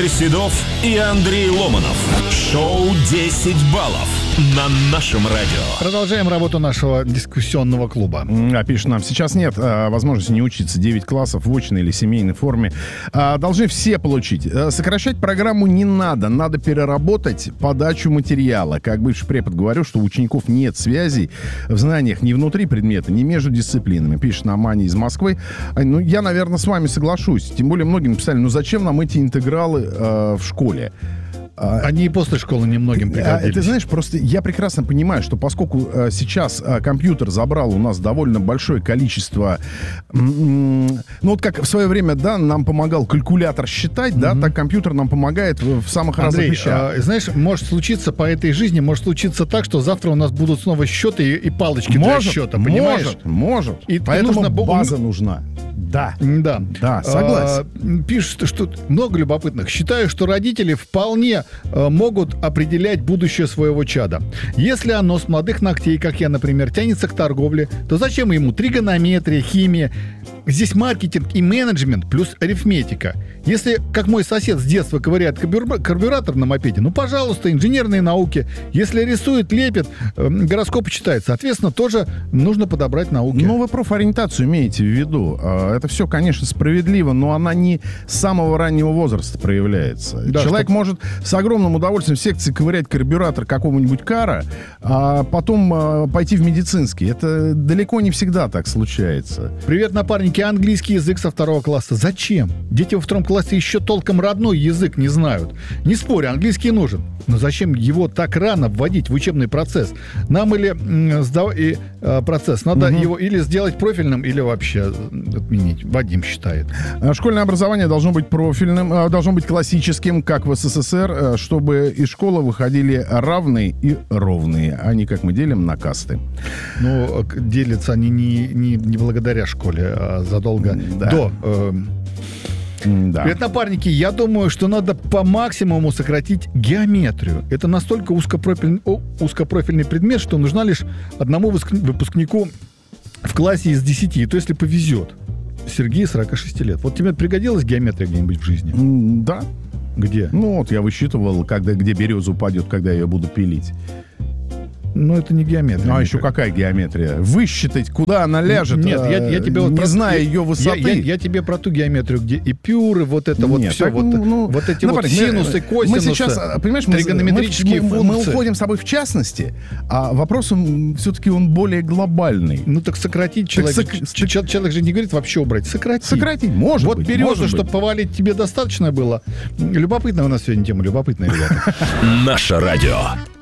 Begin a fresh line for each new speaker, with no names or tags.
Игорь Седов и Андрей Ломанов. Шоу «10 баллов» на нашем радио.
Продолжаем работу нашего дискуссионного клуба.
Пишет нам, сейчас нет возможности не учиться 9 классов в очной или семейной форме. Должны все получить. Сокращать программу не надо. Надо переработать подачу материала. Как бывший препод говорю, что у учеников нет связей в знаниях ни внутри предмета, ни между дисциплинами. Пишет нам Аня из Москвы. Ну, я, наверное, с вами соглашусь. Тем более многие написали, ну зачем нам эти интегралы в школе?
Они и после школы немногим пригодились.
Ты знаешь, просто я прекрасно понимаю, что поскольку сейчас компьютер забрал у нас довольно большое количество... Ну, вот как в свое время, да, нам помогал калькулятор считать, да, так компьютер нам помогает в самых разных вещах.
Знаешь, может случиться по этой жизни, может случиться так, что завтра у нас будут снова счеты и палочки для счета, понимаешь?
Может.
И
поэтому база нужна. Да, согласен.
Пишут, что много любопытных. Считаю, что родители вполне могут определять будущее своего чада. Если оно с молодых ногтей, как я, например, тянется к торговле, то зачем ему тригонометрия, химия? Здесь маркетинг и менеджмент плюс арифметика. Если, как мой сосед с детства ковыряет карбюратор на мопеде, ну, пожалуйста, инженерные науки. Если рисует, лепит, гороскопы читает, соответственно, тоже нужно подобрать науки.
Ну, вы профориентацию имеете в виду. Это все, конечно, справедливо, но она не с самого раннего возраста проявляется. Да, человек может с огромным удовольствием в секции ковырять карбюратор какого-нибудь кара, а потом пойти в медицинский. Это далеко не всегда так случается.
Привет, напарники. Английский язык со 2 класса. Зачем? Дети во 2 классе еще толком родной язык не знают. Не спорю, английский нужен. Но зачем его так рано вводить в учебный процесс? Нам или процесс надо его или сделать профильным, или вообще отменить. Вадим считает.
Школьное образование должно быть профильным, должно быть классическим, как в СССР, чтобы из школы выходили равные и ровные, а не как мы делим на касты.
Ну, делятся они не благодаря школе, а задолго до.
Да.
Привет, напарники. Я думаю, что надо по максимуму сократить геометрию. Это настолько узкопрофильный предмет, что нужна лишь одному выпускнику в классе из 10. И то, если повезет. Сергей, 46 лет. Вот тебе пригодилась геометрия где-нибудь в жизни?
Да.
Где?
Ну, вот я высчитывал, где береза упадет, когда я ее буду пилить.
Но это не геометрия.
А еще какая геометрия? Высчитать, куда она ляжет,
нет, я тебе вот
не зная ее высоты.
Я тебе про ту геометрию, где эпюры, вот это вот все, вот эти вот синусы, косинусы,
мы сейчас, понимаешь,
тригонометрические функции.
Мы уходим с собой в частности, а вопрос все-таки он более глобальный.
Ну так сократить человек же не говорит вообще убрать. Сократить,
может
быть. Вот березу, чтобы повалить, тебе достаточно было. Любопытная у нас сегодня тема, любопытная, ребята.
Наше радио.